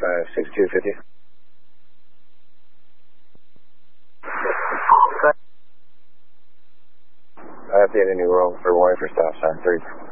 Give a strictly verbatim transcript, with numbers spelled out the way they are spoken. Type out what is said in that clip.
uh, six two fifty. I updated a new roll for warning for stop sign three.